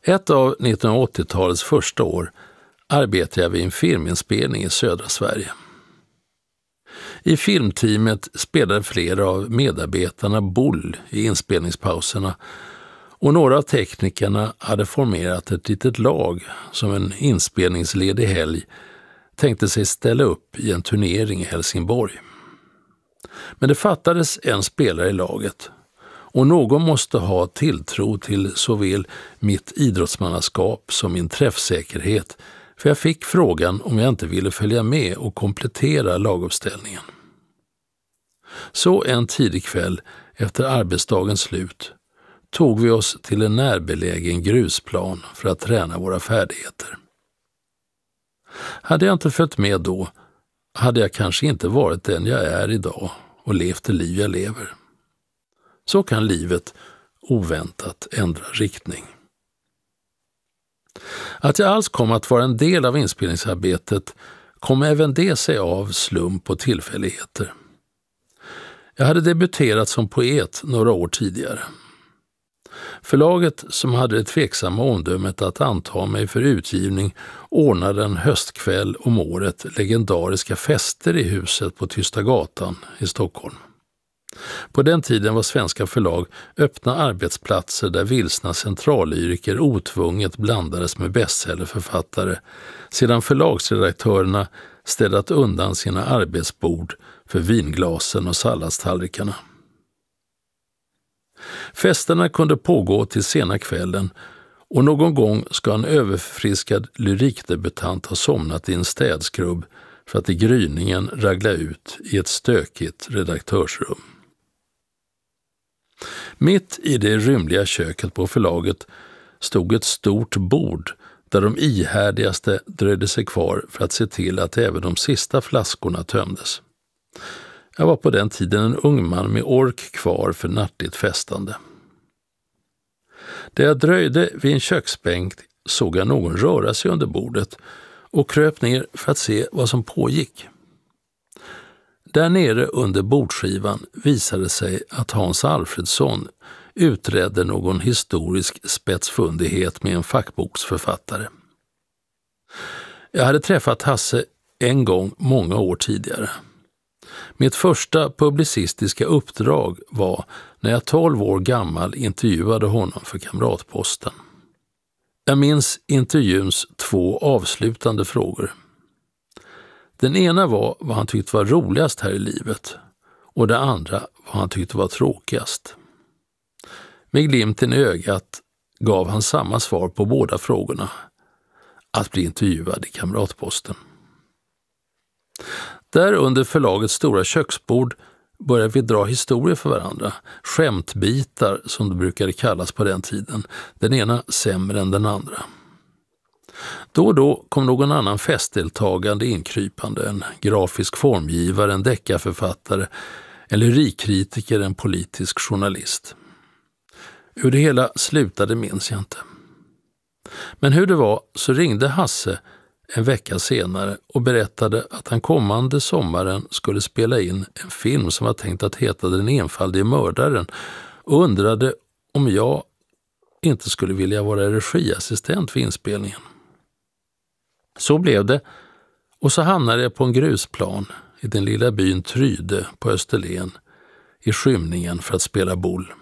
Ett av 1980-talets första år arbetade jag vid en filminspelning i södra Sverige. I filmteamet spelade flera av medarbetarna boll i inspelningspauserna och några av teknikerna hade formerat ett litet lag som en inspelningsledig helg tänkte sig ställa upp i en turnering i Helsingborg. Men det fattades en spelare i laget och någon måste ha tilltro till såväl mitt idrottsmannaskap som min träffsäkerhet, för jag fick frågan om jag inte ville följa med och komplettera laguppställningen. Så en tidig kväll efter arbetsdagens slut tog vi oss till en närbelägen grusplan för att träna våra färdigheter. Hade jag inte följt med då hade jag kanske inte varit den jag är idag och levt det liv jag lever. Så kan livet oväntat ändra riktning. Att jag alls kom att vara en del av inspelningsarbetet kom även det sig av slump och tillfälligheter. Jag hade debuterat som poet några år tidigare. Förlaget, som hade det tveksamma omdömet att anta mig för utgivning, ordnade en höstkväll om året legendariska fester i huset på Tysta gatan i Stockholm. På den tiden var svenska förlag öppna arbetsplatser där vilsna centrallyriker otvunget blandades med bestsellerförfattare, sedan förlagsredaktörerna städat undan sina arbetsbord för vinglasen och salladstallrikarna. Festerna kunde pågå till sena kvällen och någon gång ska en överförfriskad lyrikdebutant ha somnat i en städskrubb för att i gryningen ragla ut i ett stökigt redaktörsrum. Mitt i det rymliga köket på förlaget stod ett stort bord där de ihärdigaste dröjde sig kvar för att se till att även de sista flaskorna tömdes. Jag var på den tiden en ung man med ork kvar för nattligt festande. Där jag dröjde vid en köksbänk såg jag någon röra sig under bordet och kröp ner för att se vad som pågick. Där nere under bordskivan visade sig att Hans Alfredsson utredde någon historisk spetsfundighet med en fackboksförfattare. Jag hade träffat Hasse en gång många år tidigare. Mitt första publicistiska uppdrag var när jag 12 år gammal intervjuade honom för Kamratposten. Jag minns intervjuns 2 avslutande frågor. Den ena var vad han tyckte var roligast här i livet och det andra vad han tyckte var tråkigast. Med glimten i ögat gav han samma svar på båda frågorna: att bli intervjuad i Kamratposten. Där under förlagets stora köksbord började vi dra historier för varandra, skämtbitar som det brukade kallas på den tiden, den ena sämre än den andra. Då och då kom någon annan festdeltagande inkrypande, en grafisk formgivare, en deckarförfattare, en lyrikkritiker, en politisk journalist. Hur det hela slutade minns jag inte. Men hur det var så ringde Hasse en vecka senare och berättade att han kommande sommaren skulle spela in en film som var tänkt att heta Den enfaldige mördaren och undrade om jag inte skulle vilja vara regiassistent för inspelningen. Så blev det, och så hamnade jag på en grusplan i den lilla byn Tryde på Österlen i skymningen för att spela boll.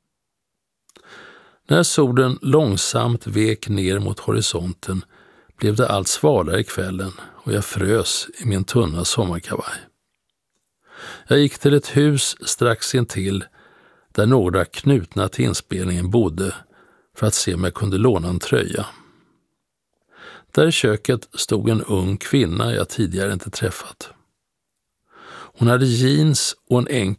När solen långsamt vek ner mot horisonten blev det allt svalare i kvällen och jag frös i min tunna sommarkavaj. Jag gick till ett hus strax intill där några knutna till inspelningen bodde för att se om jag kunde låna en tröja. Där i köket stod en ung kvinna jag tidigare inte träffat. Hon hade jeans och en enkel